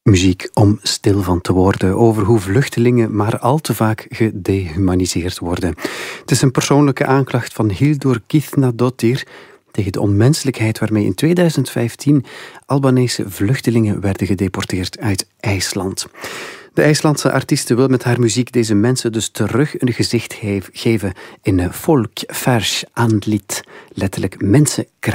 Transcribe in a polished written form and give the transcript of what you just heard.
Muziek om stil van te worden over hoe vluchtelingen maar al te vaak gedehumaniseerd worden. Het is een persoonlijke aanklacht van Hildur Gísladóttir tegen de onmenselijkheid waarmee in 2015 Albanese vluchtelingen werden gedeporteerd uit IJsland. De IJslandse artieste wil met haar muziek deze mensen dus terug een gezicht geven in Folk Fars Andlit, letterlijk mensen